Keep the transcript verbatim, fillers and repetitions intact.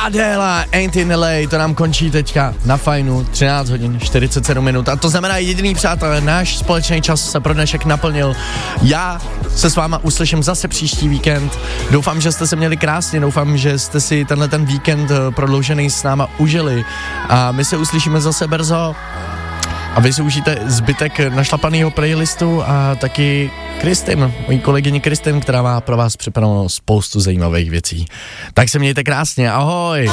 Adela, Ain't in L A, to nám končí teďka na Fajnu, třináct hodin, čtyřicet sedm minut. A to znamená jediný, přátelé, náš společný čas se pro dnešek naplnil. Já se s váma uslyším zase příští víkend. Doufám, že jste se měli krásně, doufám, že jste si tenhle ten víkend prodloužený s náma užili. A my se uslyšíme zase brzo. A vy si užijte zbytek našlapaného playlistu a taky Kristin, mojí kolegyni Kristin, která má pro vás připravenou spoustu zajímavých věcí. Tak se mějte krásně, ahoj!